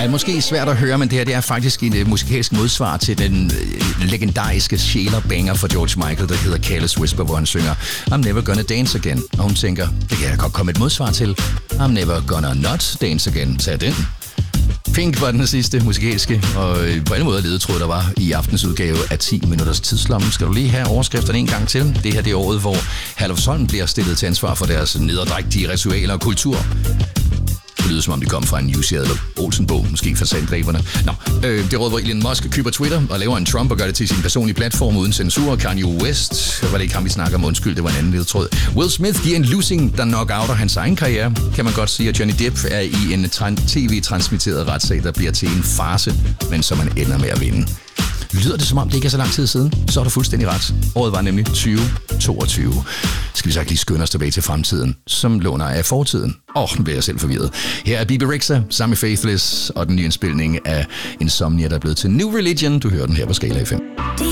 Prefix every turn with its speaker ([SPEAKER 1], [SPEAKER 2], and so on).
[SPEAKER 1] er måske svært at høre, men det her det er faktisk et musikalsk modsvar til den legendariske Sheila-banger for George Michael, der hedder Careless Whisper, hvor han synger I'm never gonna dance again. Og hun tænker, det kan jeg godt komme et modsvar til. I'm never gonna not dance again. Tag den. Pink var den sidste musikalske, og på alle måder ledetråd, der var i aftens udgave af 10 minutters tidslomme. Skal du lige have overskrifterne en gang til? Det her det er året, hvor Herlufsholm bliver stillet til ansvar for deres nederdrægtige ritualer og kultur. Det lyder som om de kom fra en Jussi Adler Olsen-bog, måske Fasandræberne. Det råd, hvor Elon Musk køber Twitter og laver en Trump og gør det til sin personlige platform uden censur. Kanye West, var det ikke ham, vi snakker om? Undskyld, det var en anden ledetråd. Will Smith giver en losing, der knock-outer hans egen karriere, kan man godt sige, at Johnny Depp er i en tv-transmitteret retssag, der bliver til en farce, men som man ender med at vinde. Lyder det som om, det ikke er så lang tid siden, så er du fuldstændig ret. Året var nemlig 2022. Skal vi så ikke lige skynde os tilbage til fremtiden, som låner af fortiden? Nu bliver jeg selv forvirret. Her er Bebe Rexha sammen med Faithless og den nye indspilning af Insomnia, der er blevet til New Religion. Du hører den her på Skala FM.